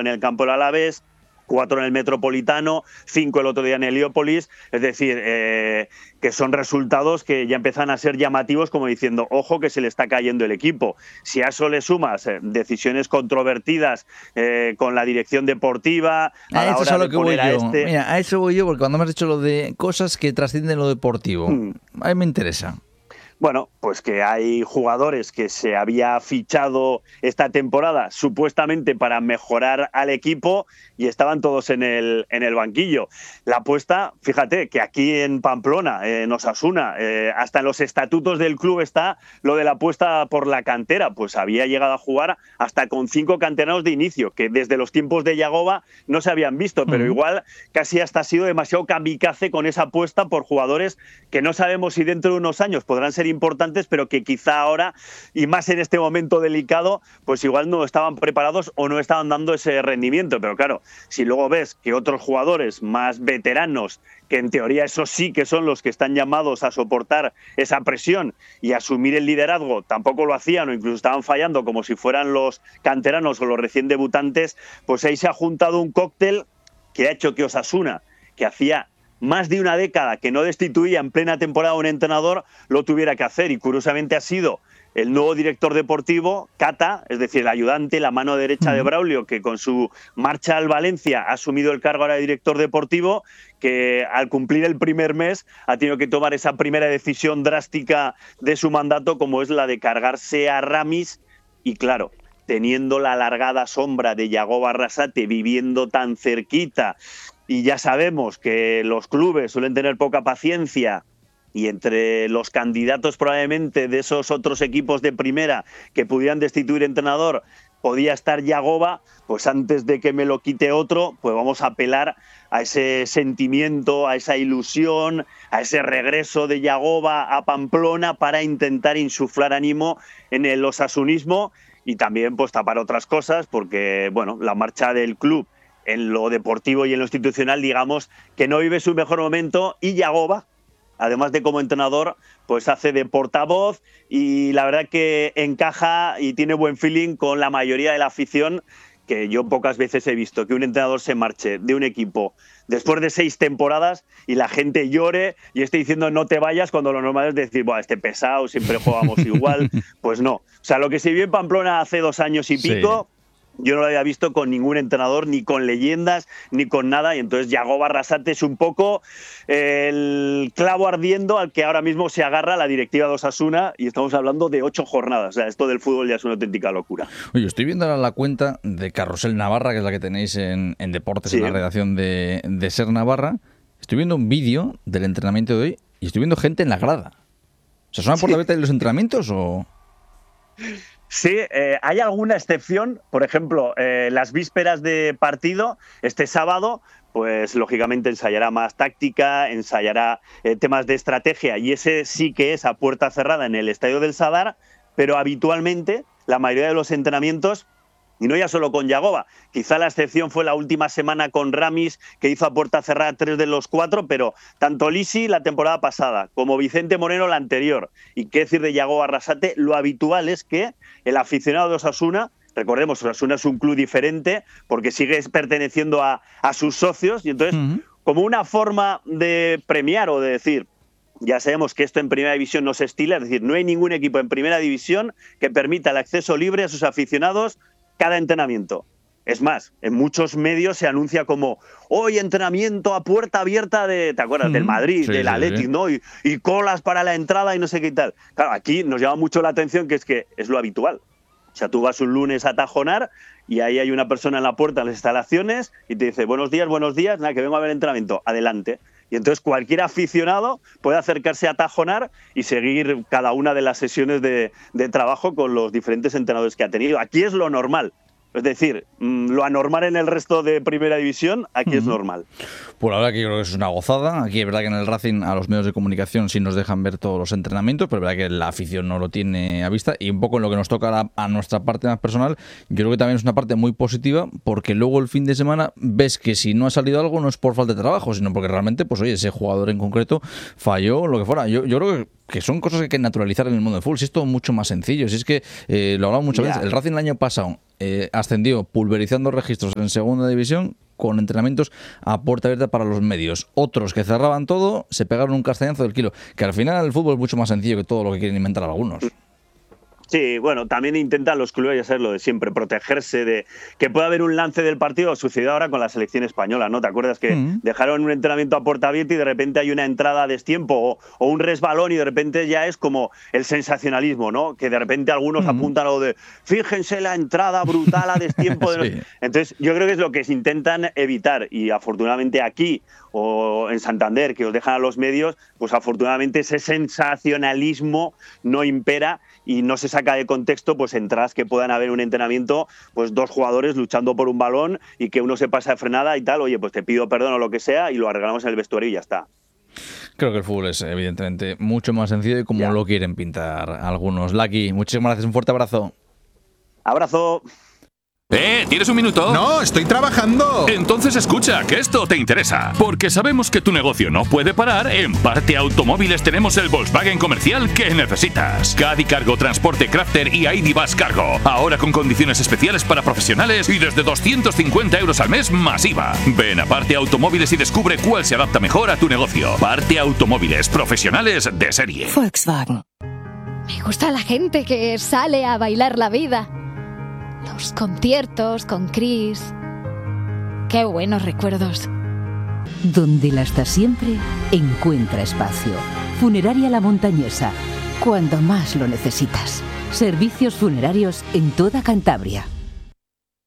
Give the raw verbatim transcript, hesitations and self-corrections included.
en el campo del Alavés, cuatro en el Metropolitano, cinco el otro día en Heliópolis, es decir, eh, que son resultados que ya empiezan a ser llamativos, como diciendo, ojo que se le está cayendo el equipo. Si a eso le sumas eh, decisiones controvertidas eh, con la dirección deportiva, a, a la eso hora es a lo de que voy poner a yo. este... Mira, a eso voy yo, porque cuando me has dicho lo de cosas que trascienden lo deportivo, Hmm. a mí me interesa. Bueno, pues que hay jugadores que se había fichado esta temporada supuestamente para mejorar al equipo y estaban todos en el, en el banquillo. La apuesta, fíjate, que aquí en Pamplona, en Osasuna, eh, hasta en los estatutos del club está lo de la apuesta por la cantera. Pues había llegado a jugar hasta con cinco canteranos de inicio, que desde los tiempos de Yagoba no se habían visto, pero Uh-huh. igual casi hasta ha sido demasiado kamikaze con esa apuesta por jugadores que no sabemos si dentro de unos años podrán ser importantes, pero que quizá ahora, y más en este momento delicado, pues igual no estaban preparados o no estaban dando ese rendimiento. Pero claro, si luego ves que otros jugadores más veteranos, que en teoría esos sí que son los que están llamados a soportar esa presión y asumir el liderazgo, tampoco lo hacían o incluso estaban fallando como si fueran los canteranos o los recién debutantes, pues ahí se ha juntado un cóctel que ha hecho que Osasuna, que hacía más de una década que no destituía en plena temporada a un entrenador, lo tuviera que hacer. Y curiosamente ha sido el nuevo director deportivo, Cata, es decir, el ayudante, la mano derecha de Braulio, que con su marcha al Valencia ha asumido el cargo ahora de director deportivo, que al cumplir el primer mes ha tenido que tomar esa primera decisión drástica de su mandato, como es la de cargarse a Ramis. Y claro, teniendo la alargada sombra de Yagoba Arrasate, viviendo tan cerquita, y ya sabemos que los clubes suelen tener poca paciencia, y entre los candidatos probablemente de esos otros equipos de primera que pudieran destituir entrenador podía estar Yagoba, pues antes de que me lo quite otro, pues vamos a apelar a ese sentimiento, a esa ilusión, a ese regreso de Yagoba a Pamplona para intentar insuflar ánimo en el osasunismo y también pues tapar otras cosas, porque bueno, la marcha del club en lo deportivo y en lo institucional, digamos que no vive su mejor momento, y Yagoba, además de como entrenador, pues hace de portavoz y la verdad que encaja y tiene buen feeling con la mayoría de la afición, que yo pocas veces he visto que un entrenador se marche de un equipo después de seis temporadas y la gente llore y esté diciendo no te vayas, cuando lo normal es decir, buah, este pesado, siempre jugamos igual. Pues no. O sea, lo que se vio en Pamplona hace dos años y pico, sí, yo no lo había visto con ningún entrenador, ni con leyendas, ni con nada. Y entonces Yagoba Arrasate es un poco el clavo ardiendo al que ahora mismo se agarra la directiva de Osasuna, y estamos hablando de ocho jornadas. O sea, esto del fútbol ya es una auténtica locura. Oye, estoy viendo ahora la cuenta de Carrusel Navarra, que es la que tenéis en, en Deportes, sí, en la redacción de, de Ser Navarra. Estoy viendo un vídeo del entrenamiento de hoy y estoy viendo gente en la grada. O sea, ¿son a puerta abierta de los entrenamientos o...? Sí, eh, hay alguna excepción. Por ejemplo, eh, las vísperas de partido, este sábado, pues lógicamente ensayará más táctica, ensayará eh, temas de estrategia, y ese sí que es a puerta cerrada en el Estadio del Sadar, pero habitualmente la mayoría de los entrenamientos, y no ya solo con Yagoba, quizá la excepción fue la última semana con Ramis, que hizo a puerta cerrada tres de los cuatro, pero tanto Lisi la temporada pasada como Vicente Moreno la anterior, y qué decir de Yagoba Arrasate, lo habitual es que el aficionado de Osasuna, recordemos, Osasuna es un club diferente porque sigue perteneciendo a, a sus socios, y entonces uh-huh. como una forma de premiar o de decir, ya sabemos que esto en Primera División no se estila, es decir, no hay ningún equipo en Primera División que permita el acceso libre a sus aficionados cada entrenamiento. Es más, en muchos medios se anuncia como hoy entrenamiento a puerta abierta de, ¿te acuerdas? Mm, del Madrid, sí, del Athletic, sí, sí. ¿no? Y, y colas para la entrada y no sé qué y tal. Claro, aquí nos llama mucho la atención que es que es lo habitual. O sea, tú vas un lunes a Tajonar y ahí hay una persona en la puerta de las instalaciones y te dice buenos días, buenos días, nada, que vengo a ver entrenamiento, adelante. Y entonces cualquier aficionado puede acercarse a Tajonar y seguir cada una de las sesiones de, de trabajo con los diferentes entrenadores que ha tenido. Aquí es lo normal. Es decir, lo anormal en el resto de Primera División, aquí uh-huh. es normal. Pues la verdad que yo creo que es una gozada. Aquí es verdad que en el Racing a los medios de comunicación sí nos dejan ver todos los entrenamientos, pero es verdad que la afición no lo tiene a vista. Y un poco en lo que nos toca a, a nuestra parte más personal, yo creo que también es una parte muy positiva, porque luego el fin de semana ves que si no ha salido algo no es por falta de trabajo, sino porque realmente, pues oye, ese jugador en concreto falló, lo que fuera. Yo, yo creo que que son cosas que hay que naturalizar en el mundo del fútbol. Si es todo mucho más sencillo. Si es que, eh, lo hablamos muchas yeah. veces, el Racing el año pasado eh, ascendió pulverizando registros en segunda división con entrenamientos a puerta abierta para los medios. Otros que cerraban todo se pegaron un castañazo del kilo. Que al final el fútbol es mucho más sencillo que todo lo que quieren inventar algunos. Sí, bueno, también intentan los clubes hacer lo de siempre, protegerse de que pueda haber un lance del partido. Sucedió ahora con la selección española, ¿no? ¿Te acuerdas que mm. dejaron un entrenamiento a puerta abierta y de repente hay una entrada a destiempo o, o un resbalón y de repente ya es como el sensacionalismo, ¿no? Que de repente algunos mm. apuntan a lo de fíjense la entrada brutal a destiempo. De los... sí. Entonces yo creo que es lo que se intentan evitar y afortunadamente aquí o en Santander, que os dejan a los medios, pues afortunadamente ese sensacionalismo no impera y no se saca de contexto pues entradas que puedan haber un entrenamiento, pues dos jugadores luchando por un balón y que uno se pasa de frenada y tal, oye, pues te pido perdón o lo que sea y lo arreglamos en el vestuario y ya está. Creo que el fútbol es evidentemente mucho más sencillo y como ya. lo quieren pintar algunos. Lucky, muchísimas gracias, un fuerte abrazo. Abrazo. ¿Eh? ¿Tienes un minuto? No, estoy trabajando. Entonces escucha, que esto te interesa. Porque sabemos que tu negocio no puede parar. En Parte Automóviles tenemos el Volkswagen comercial que necesitas. Caddy Cargo, Transporte Crafter y I D Bus Cargo. Ahora con condiciones especiales para profesionales y desde doscientos cincuenta euros al mes más I V A. Ven a Parte Automóviles y descubre cuál se adapta mejor a tu negocio. Parte Automóviles, profesionales de serie. Volkswagen. Me gusta la gente que sale a bailar la vida. Los conciertos con Chris. Qué buenos recuerdos. Donde la hasta siempre encuentra espacio. Funeraria La Montañesa. Cuando más lo necesitas. Servicios funerarios en toda Cantabria.